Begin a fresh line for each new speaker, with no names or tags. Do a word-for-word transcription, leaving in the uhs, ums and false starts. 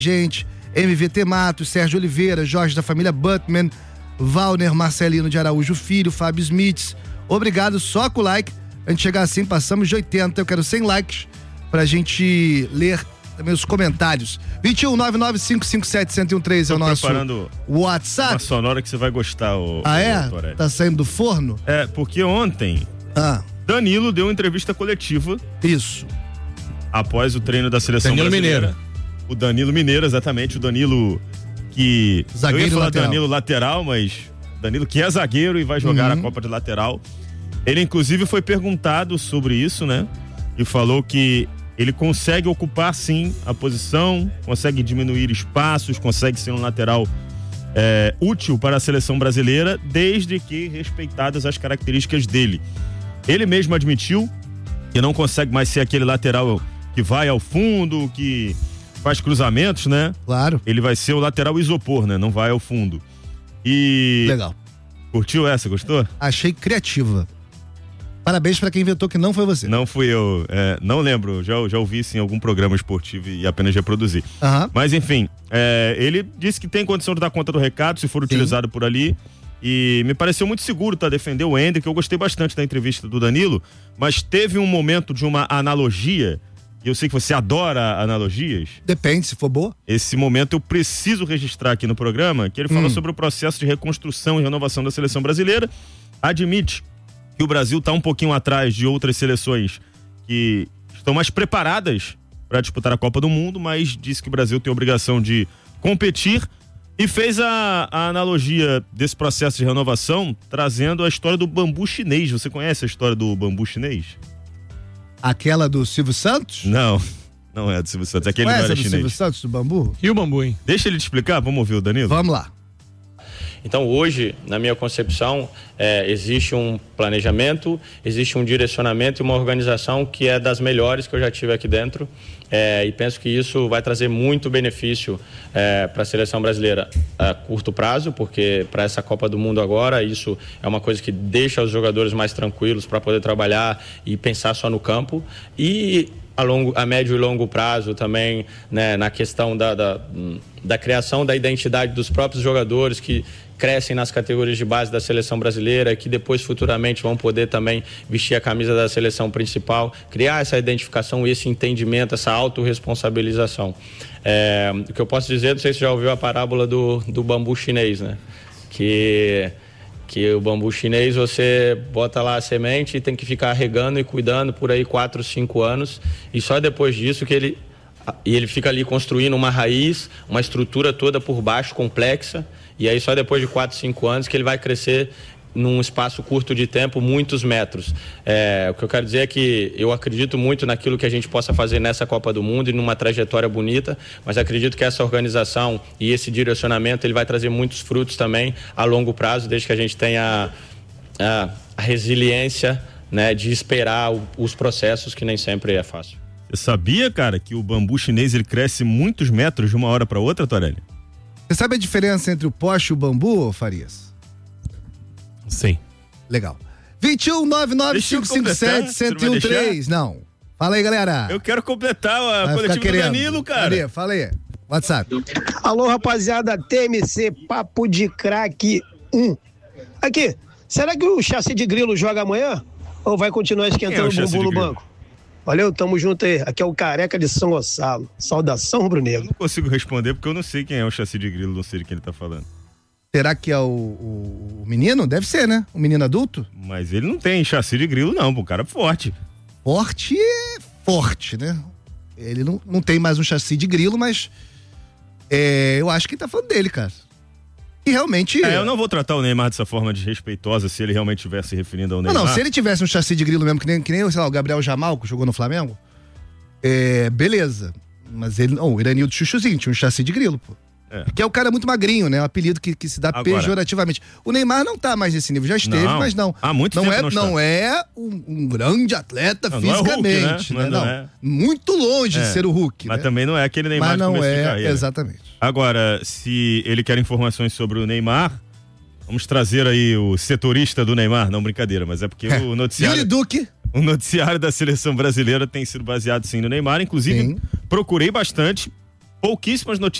gente, M V T Matos, Sérgio Oliveira, Jorge da família Butman, Valner Marcelino de Araújo Filho, Fábio Smith. Obrigado, só com o like. A gente chegar assim, passamos de oitenta. Eu quero cem likes pra gente ler também os comentários. vinte e um, nove nove cinco cinco sete, um zero um três é o nosso WhatsApp.
Uma sonora que você vai gostar, o,
ah,
o
é?
Torelli.
Tá saindo do forno?
É, porque ontem
ah.
Danilo deu uma entrevista coletiva.
Isso.
Após o treino da seleção
Danilo
brasileira.
Mineiro.
O Danilo Mineiro, exatamente. O Danilo que...
Zagueiro
eu ia falar
lateral.
Danilo lateral, mas Danilo que é zagueiro e vai jogar
uhum.
a Copa de lateral. Ele, inclusive, foi perguntado sobre isso, né? E falou que ele consegue ocupar, sim, a posição, consegue diminuir espaços, consegue ser um lateral é, útil para a seleção brasileira, desde que respeitadas as características dele. Ele mesmo admitiu que não consegue mais ser aquele lateral que vai ao fundo, que faz cruzamentos, né?
Claro.
Ele vai ser o lateral isopor, né? Não vai ao fundo. E...
Legal.
Curtiu essa? Gostou?
Achei criativa. Parabéns pra quem inventou, que não foi você.
Não fui eu. É, não lembro. Já, já ouvi isso em algum programa esportivo e apenas reproduzi.
Uhum.
Mas, enfim, é, ele disse que tem condição de dar conta do recado, se for Sim. utilizado por ali. E me pareceu muito seguro, tá? Defender o Ender, que eu gostei bastante da entrevista do Danilo, mas teve um momento de uma analogia, e eu sei que você adora analogias.
Depende, se for boa.
Esse momento eu preciso registrar aqui no programa, que ele fala
hum.
sobre o processo de reconstrução e renovação da seleção brasileira, admite que o Brasil está um pouquinho atrás de outras seleções que estão mais preparadas para disputar a Copa do Mundo, mas disse que o Brasil tem a obrigação de competir. E fez a, a analogia desse processo de renovação trazendo a história do bambu chinês. Você conhece a história do bambu chinês?
Aquela do Silvio Santos?
Não, não é do Silvio Santos. Aquele não era
do
chinês.
Silvio Santos, do bambu?
E o bambu, hein?
Deixa ele te explicar, vamos ouvir o Danilo?
Vamos lá.
Então hoje, na minha concepção, é, existe um planejamento, existe um direcionamento e uma organização que é das melhores que eu já tive aqui dentro, é, e penso que isso vai trazer muito benefício é, para a seleção brasileira a curto prazo, porque para essa Copa do Mundo agora, isso é uma coisa que deixa os jogadores mais tranquilos para poder trabalhar e pensar só no campo, e a, longo, a médio e longo prazo também, né, na questão da, da, da criação da identidade dos próprios jogadores que crescem nas categorias de base da seleção brasileira, que depois futuramente vão poder também vestir a camisa da seleção principal, criar essa identificação, esse entendimento, essa autorresponsabilização. É, o que eu posso dizer, não sei se você já ouviu a parábola do, do bambu chinês, né? Que, que o bambu chinês você bota lá a semente e tem que ficar regando e cuidando por aí quatro, cinco anos, e só depois disso que ele, e ele fica ali construindo uma raiz, uma estrutura toda por baixo, complexa. E aí só depois de quatro, cinco anos que ele vai crescer num espaço curto de tempo, muitos metros. É, o que eu quero dizer é que eu acredito muito naquilo que a gente possa fazer nessa Copa do Mundo e numa trajetória bonita, mas acredito que essa organização e esse direcionamento ele vai trazer muitos frutos também a longo prazo, desde que a gente tenha a, a resiliência, né, de esperar o, os processos, que nem sempre é fácil.
Você sabia, cara, que o bambu chinês ele cresce muitos metros de uma hora para outra, Torelli?
Você sabe a diferença entre o poste e o bambu, Farias?
Sim.
Legal. vinte e um, nove nove cinco cinco sete, um zero um três. Não. Fala aí, galera.
Eu quero completar a coletiva do Danilo, cara.
Cadê? Fala aí. WhatsApp.
Alô, rapaziada, T M C, Papo de Craque um. Aqui, será que o chassi de grilo joga amanhã? Ou vai continuar esquentando o bumbum no banco? Valeu, tamo junto aí. Aqui é o Careca de São Gonçalo. Saudação rubro-negro.
Não consigo responder porque eu não sei quem é o chassi de grilo, não sei de quem ele tá falando.
Será que é o, o, o menino? Deve ser, né? O menino adulto?
Mas ele não tem chassi de grilo, não. O cara é forte.
Forte é forte, né? Ele não, não tem mais um chassi de grilo, mas é, eu acho que ele tá falando dele, cara. E realmente...
É, eu não vou tratar o Neymar dessa forma desrespeitosa se ele realmente estivesse se referindo ao Neymar.
Não, não, se ele tivesse um chassi de grilo mesmo, que nem, que nem sei lá, o Gabriel Jamal, que jogou no Flamengo, é, beleza. Mas ele, oh, o Iranildo Chuchuzinho tinha um chassi de grilo, pô. É. Que é o cara muito magrinho, né? Um apelido que, que se dá Agora, pejorativamente. O Neymar não tá mais nesse nível, já esteve, não, mas não.
Há muito
não
tempo
é,
não,
não é um, um grande atleta não, fisicamente,
não é Hulk, né?
né? Não,
não é.
Muito longe é. de ser o Hulk.
Mas
né?
também não é aquele Neymar
mas não
de começo
é,
de carreira.
Exatamente.
Agora, se ele quer informações sobre o Neymar, vamos trazer aí o setorista do Neymar, não brincadeira, mas é porque é. o noticiário...
Yuri Duque.
O noticiário da seleção brasileira tem sido baseado sim no Neymar, inclusive sim. procurei bastante pouquíssimas notícias